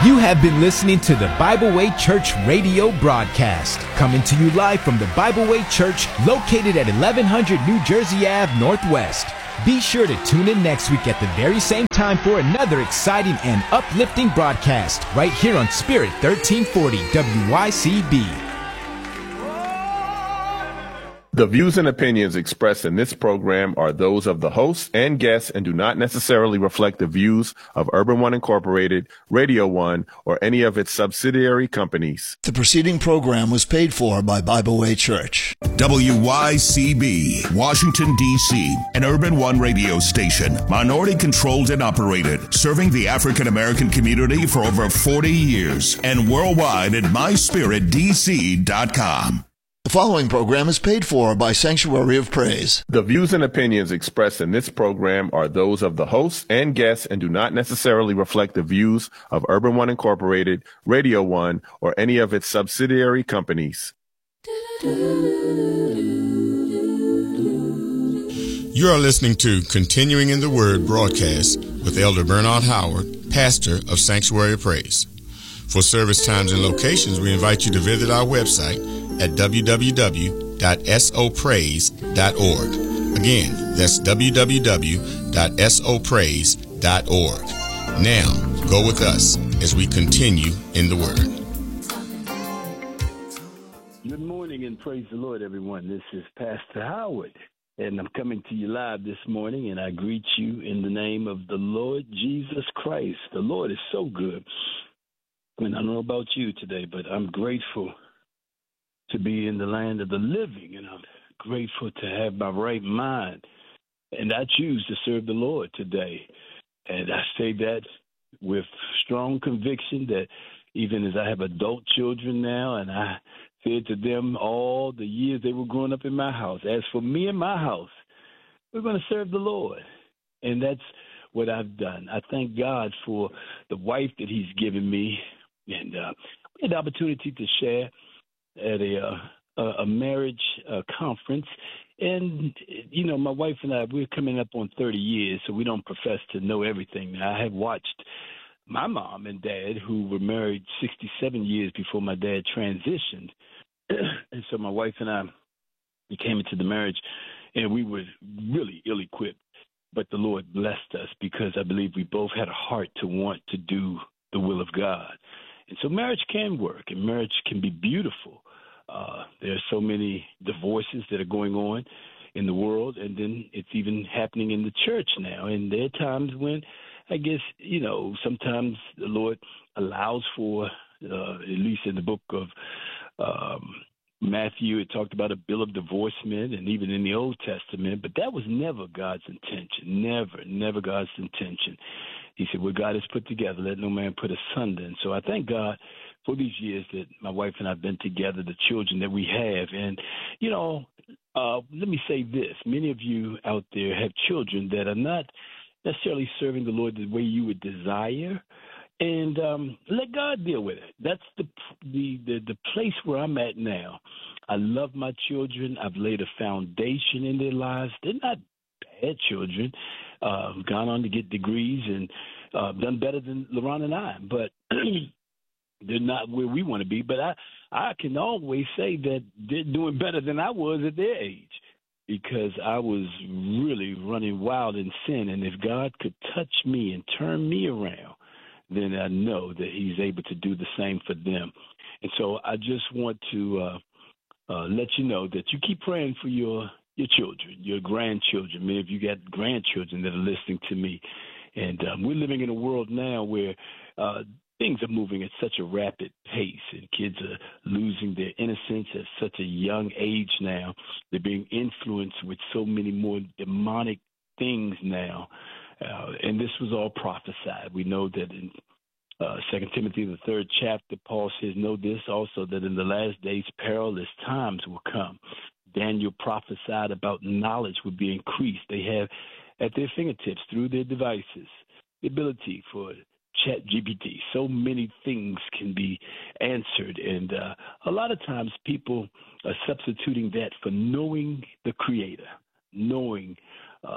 You have been listening to the Bible Way Church radio broadcast, coming to you live from the Bible Way Church located at 1100 New Jersey Ave Northwest. Be sure to tune in next week at the very same time for another exciting and uplifting broadcast right here on Spirit 1340 WYCB. The views and opinions expressed in this program are those of the hosts and guests and do not necessarily reflect the views of Urban One Incorporated, Radio One, or any of its subsidiary companies. The preceding program was paid for by Bible Way Church. WYCB, Washington, D.C., an Urban One radio station, minority controlled and operated, serving the African American community for over 40 years, and worldwide at myspiritdc.com. The following program is paid for by Sanctuary of Praise. The views and opinions expressed in this program are those of the hosts and guests and do not necessarily reflect the views of Urban One Incorporated, Radio One, or any of its subsidiary companies. You are listening to Continuing in the Word broadcast with Elder Bernard Howard, pastor of Sanctuary of Praise. For service times and locations, we invite you to visit our website at www.sopraise.org. Again, that's www.sopraise.org. Now, go with us as we continue in the Word. Good morning and praise the Lord, everyone. This is Pastor Howard, and I'm coming to you live this morning, and I greet you in the name of the Lord Jesus Christ. The Lord is so good. And I don't know about you today, but I'm grateful to be in the land of the living, and I'm grateful to have my right mind. And I choose to serve the Lord today. And I say that with strong conviction that even as I have adult children now, and I said to them all the years they were growing up in my house, as for me and my house, we're going to serve the Lord. And that's what I've done. I thank God for the wife that he's given me. And we had the opportunity to share at a marriage conference. And, you know, my wife and I, we're coming up on 30 years, so we don't profess to know everything. Now, I have watched my mom and dad, who were married 67 years before my dad transitioned. And so my wife and I, we came into the marriage, and we were really ill-equipped. But the Lord blessed us because I believe we both had a heart to want to do the will of God. And so marriage can work, and marriage can be beautiful. There are so many divorces that are going on in the world, and then it's even happening in the church now. And there are times when, I guess, you know, sometimes the Lord allows for, at least in the book of Matthew, it talked about a bill of divorcement, and even in the Old Testament, but that was never God's intention, never God's intention. He said, what God has put together, let no man put asunder. And so I thank God for these years that my wife and I have been together, the children that we have. And, you know, let me say this. Many of you out there have children that are not necessarily serving the Lord the way you would desire. And let God deal with it. That's the place where I'm at now. I love my children. I've laid a foundation in their lives. They're not bad children. Gone on to get degrees and done better than LaRon and I. But they're not where we want to be. But I can always say that they're doing better than I was at their age, because I was really running wild in sin. And if God could touch me and turn me around, then I know that he's able to do the same for them. And so I just want to let you know that you keep praying for your children, your grandchildren. Many of you got grandchildren that are listening to me. And we're living in a world now where things are moving at such a rapid pace, and kids are losing their innocence at such a young age now. They're being influenced with so many more demonic things now. And this was all prophesied. We know that in 2 Timothy, the 3rd chapter, Paul says, know this also, that in the last days perilous times will come. Daniel prophesied about knowledge would be increased. They have at their fingertips, through their devices, the ability for ChatGPT. So many things can be answered. And a lot of times people are substituting that for knowing the Creator, knowing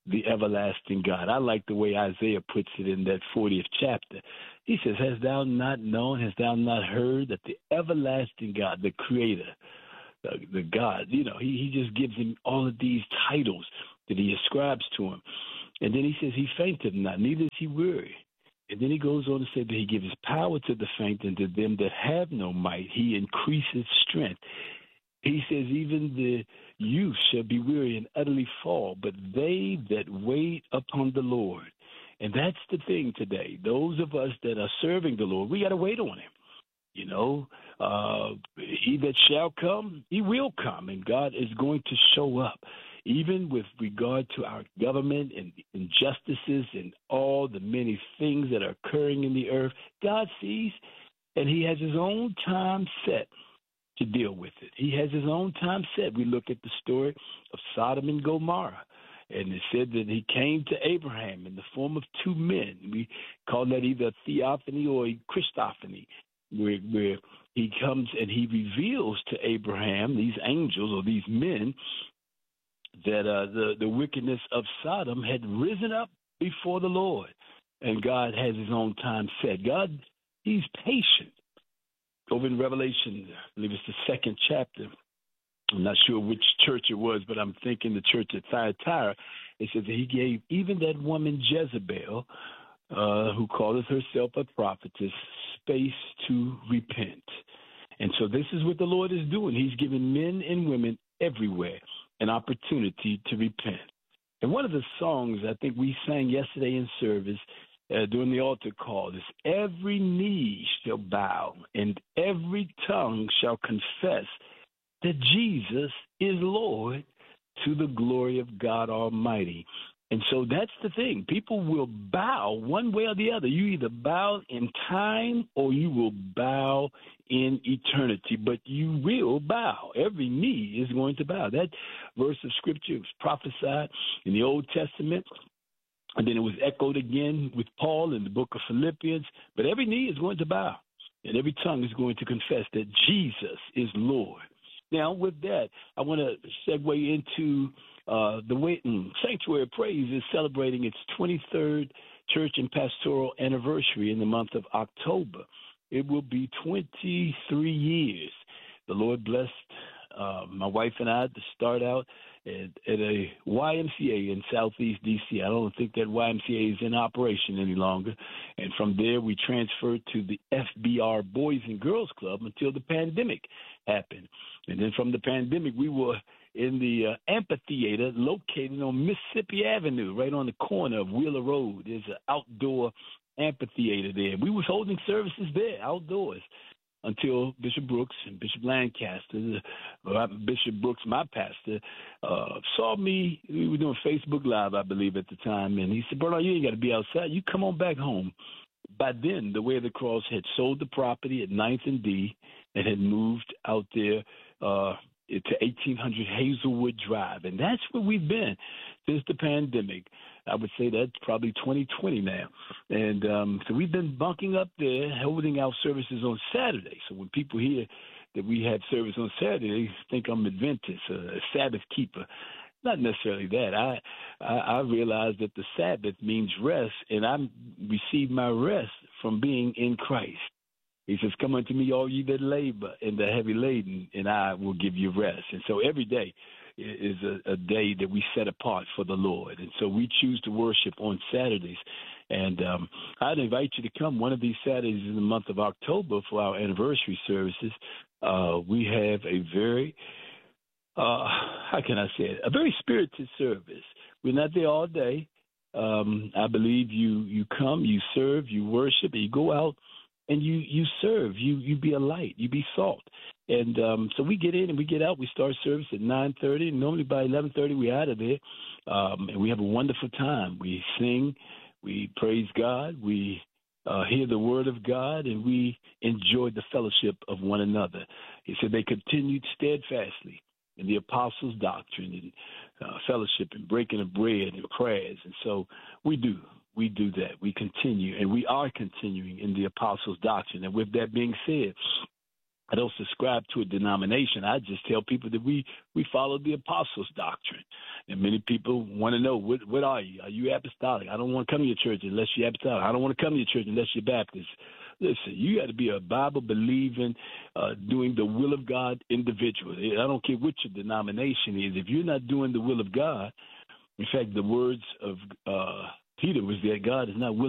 the everlasting God. I like the way Isaiah puts it in that 40th chapter. He says, hast thou not known, hast thou not heard that the everlasting God, the creator, the God, he just gives him all of these titles that he ascribes to him. And then he says, he fainteth not, neither is he weary. And then he goes on to say that he gives power to the faint, and to them that have no might, he increases strength. He says, even the youth shall be weary and utterly fall, but they that wait upon the Lord. And that's the thing today. Those of us that are serving the Lord, we got to wait on him. He that shall come, he will come, and God is going to show up. Even with regard to our government and injustices and all the many things that are occurring in the earth, God sees, and he has his own time set to deal with it. He has his own time set. We look at the story of Sodom and Gomorrah, and it said that he came to Abraham in the form of two men. We call that either a theophany or a Christophany, where he comes and he reveals to Abraham, these angels or these men, that the wickedness of Sodom had risen up before the Lord, and God has his own time set. God, he's patient. Over in Revelation, I believe it's the 2nd chapter. I'm not sure which church it was, but I'm thinking the church at Thyatira. It says that he gave even that woman Jezebel, who calleth herself a prophetess, space to repent. And so this is what the Lord is doing. He's giving men and women everywhere an opportunity to repent. And one of the songs I think we sang yesterday in service during the altar call is, every knee shall bow and every tongue shall confess that Jesus is Lord, to the glory of God Almighty. And so that's the thing. People will bow one way or the other. You either bow in time or you will bow in eternity, but you will bow. Every knee is going to bow. That verse of scripture was prophesied in the Old Testament, and then it was echoed again with Paul in the book of Philippians. But every knee is going to bow, and every tongue is going to confess that Jesus is Lord. Now, with that, I want to segue into Sanctuary of Praise is celebrating its 23rd church and pastoral anniversary in the month of October. It will be 23 years. The Lord blessed my wife and I to start out at a YMCA in Southeast D.C. I don't think that YMCA is in operation any longer. And from there, we transferred to the FBR Boys and Girls Club until the pandemic happened. And then from the pandemic, we were in the amphitheater located on Mississippi Avenue, right on the corner of Wheeler Road. There's an outdoor amphitheater there. We was holding services there outdoors until Bishop Brooks and Bishop Lancaster, Bishop Brooks, my pastor, saw me. We were doing Facebook Live, I believe, at the time, and he said, Bernard, you ain't got to be outside. You come on back home. By then, the Way of the Cross had sold the property at 9th and D and had moved out there to 1800 Hazelwood Drive. And that's where we've been since the pandemic. I would say that's probably 2020 now. And so we've been bunking up there, holding our services on Saturday. So when people hear that we have service on Saturday, they think I'm Adventist, a Sabbath keeper. Not necessarily that. I realize that the Sabbath means rest, and I receive my rest from being in Christ. He says, come unto me, all ye that labor and are heavy laden, and I will give you rest. And so every day is a day that we set apart for the Lord. And so we choose to worship on Saturdays. And I'd invite you to come one of these Saturdays in the month of October for our anniversary services. We have a very, how can I say it, a very spirited service. We're not there all day. I believe you come, you serve, you worship, and you go out and you serve. You be a light. You be salt. And so we get in and we get out. We start service at 9:30. Normally by 11:30 we're out of there. And we have a wonderful time. We sing. We praise God. We hear the word of God, and we enjoy the fellowship of one another. He said they continued steadfastly in the apostles' doctrine and fellowship and breaking of bread and prayers. And so we do that. We continue, and we are continuing in the apostles' doctrine. And with that being said, I don't subscribe to a denomination. I just tell people that we follow the apostles' doctrine. And many people want to know, what are you? Are you apostolic? I don't want to come to your church unless you're apostolic. I don't want to come to your church unless you're Baptist. Listen, you got to be a Bible-believing, doing the will of God individual. I don't care what your denomination is. If you're not doing the will of God, in fact, the words of Peter was that God is not willing